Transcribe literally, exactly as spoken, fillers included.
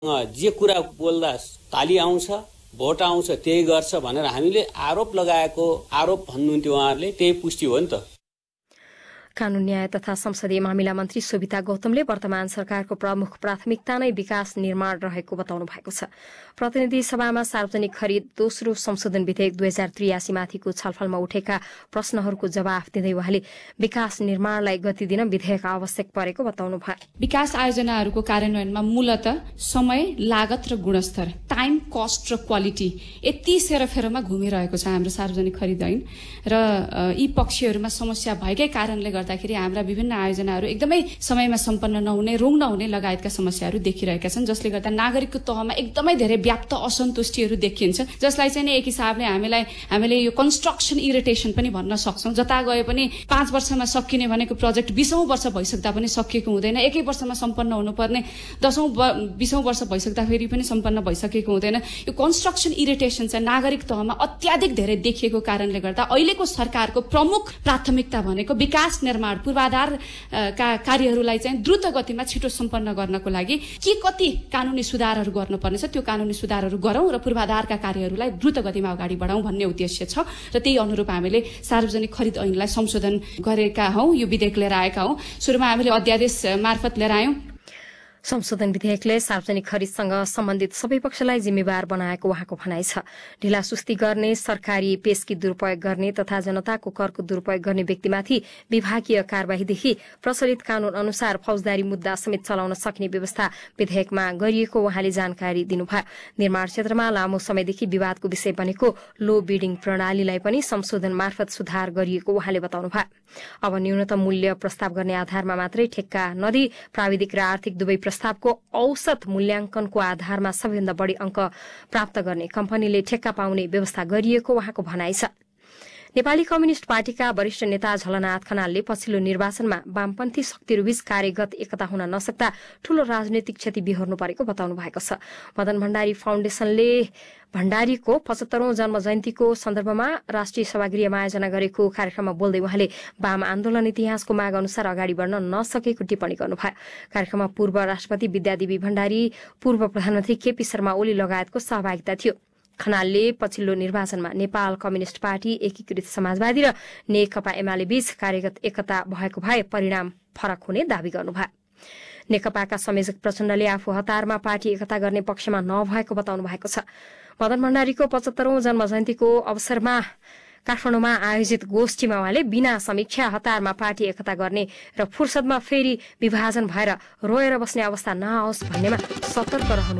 जे कुरा बोल्दा ताली आउँछ, भोट आउँछ, त्यही गर्छ भनेर हामीले आरोप लगाएको आरोप भन्नुहुन्थ्यो उहाँहरूले, त्यही पुष्टि हो नि त। कानून न्याय तथा संसदीय मामिला मन्त्री शोभिता गौतमले वर्तमान सरकारको प्रमुख प्राथमिकता नै विकास निर्माण रहेको बताउनु भएको छ। प्रतिनिधि सभामा सार्वजनिक खरिद दोस्रो संशोधन विधेयक दुई हजार त्रियासी माथिको छलफलमा उठेका प्रश्नहरूको जवाफ दिँदै उहाँले विकास निर्माणलाई गति दिन विधेयक आवश्यक परेको बताउनु भयो। विकास आयोजनाहरूको कार्यान्वयनमा मूलत समय, लागत र गुणस्तर, टाइम, कस्ट र क्वालिटी यति सेरोफेरोमा घुमिरहेको छ हाम्रो सार्वजनिक खरिद ऐन र यी पक्षहरूमा समस्या भएकै कारणले गर्दाखेरि हाम्रा विभिन्न आयोजनाहरू एकदमै समयमा सम्पन्न नहुने, रोङ नहुने लगायतका समस्याहरू देखिरहेका छन्, जसले गर्दा नागरिकको तहमा एकदमै धेरै व्याप्त असन्तुष्टिहरू देखिन्छ, जसलाई चाहिँ एक हिसाबले हामीलाई हामीले यो कन्स्ट्रक्सन इरिटेसन पनि भन्न सक्छौं। जता गए पनि पाँच वर्षमा सकिने भनेको प्रोजेक्ट बीसौं वर्ष भइसक्दा पनि सकिएको हुँदैन, एकै वर्षमा सम्पन्न हुनुपर्ने दशौं बीसौं वर्ष भइसक्दाखेरि पनि सम्पन्न भइसकेको हुँदैन। यो कन्स्ट्रक्सन इरिटेसन चाहिँ नागरिक तहमा अत्याधिक धेरै देखिएको कारणले गर्दा अहिलेको सरकारको प्रमुख प्राथमिकता भनेको विकास निर्माण पूर्वाधार का कार्यहरूलाई चाहिँ द्रुत गतिमा छिटो सम्पन्न गर्नको लागि के कति कानूनी सुधारहरू गर्नुपर्ने छ त्यो कानूनी सुधारहरू गरौं र पूर्वाधारका कार्यहरूलाई द्रुत गतिमा अगाडि बढाउँ भन्ने उद्देश्य छ र त्यही अनुरूप हामीले सार्वजनिक खरिद ऐनलाई संशोधन गरेका हौं, यो विधेयक लिएर आएका हौं। सुरुमा हामीले अध्यादेश मार्फत लिएर आयौं। संशोधन विधेयकले सार्वजनिक खरिदसँग सम्बन्धित सबै पक्षलाई जिम्मेवार बनाएको उहाँको भनाइ छ। ढिलासुस्ती गर्ने, सरकारी पेशकी दुरूपयोग गर्ने तथा जनताको करको दुरूपयोग गर्ने व्यक्तिमाथि विभागीय कार्यवाहीदेखि प्रचलित कानून अनुसार फौजदारी मुद्दा समेत चलाउन सक्ने व्यवस्था विधेयकमा गरिएको उहाँले जानकारी दिनुभयो। निर्माण क्षेत्रमा लामो समयदेखि विवादको विषय बनेको लो बिडिङ प्रणालीलाई पनि संशोधन मार्फत सुधार गरिएको उहाँले बताउनुभयो। अब न्यूनतम मूल्य प्रस्ताव गर्ने आधारमा मात्रै ठेक्का नदिई प्राविधिक र आर्थिक दुवै प्रस्तावको औसत मूल्याङ्कनको आधारमा सबैभन्दा बढ़ी अंक प्राप्त गर्ने कम्पनीले ठेक्का पाउने व्यवस्था गरिएको उहाँको भनाइ छ। नेपाली कम्युनिष्ट पार्टीका वरिष्ठ नेता झलनाथ खनालले पछिल्लो निर्वाचनमा वामपन्थी शक्तिहरूबीच कार्यगत एकता हुन नसक्दा ठूलो राजनैतिक क्षति बिहोर्नु परेको बताउनु भएको छ। मदन भण्डारी फाउन्डेशनले भण्डारीको पचहत्तरौं जन्म जयन्तीको सन्दर्भमा राष्ट्रिय सभागृहमा आयोजना गरेको कार्यक्रममा बोल्दै उहाँले वाम आन्दोलन इतिहासको माग अनुसार अगाडि बढ्न नसकेको टिप्पणी गर्नुभयो। कार्यक्रममा पूर्व राष्ट्रपति विद्यादेवी भण्डारी, पूर्व प्रधानमन्त्री केपी शर्मा ओली लगायतको सहभागिता थियो। खनालले पछिल्लो निर्वाचनमा नेपाल कम्युनिष्ट पार्टी, एकीकृत समाजवादी र नेकपा एमाले बीच कार्यगत एकता भएको भए परिणाम फरक हुने दावी गर्नुभयो। नेकपाका संयोजक प्रचण्डले आफू हतारमा पार्टी एकता गर्ने पक्षमा नभएको बताउनु भएको छ। मदन भण्डारीको पचहत्तरौं जन्म जयन्तीको अवसरमा काठमाडौँमा आयोजित गोष्ठीमा उहाँले बिना समीक्षा हतारमा पार्टी एकता गर्ने र फुर्सदमा फेरि विभाजन भएर रोएर बस्ने अवस्था नआओस् भन्नेमा सतर्क रहनु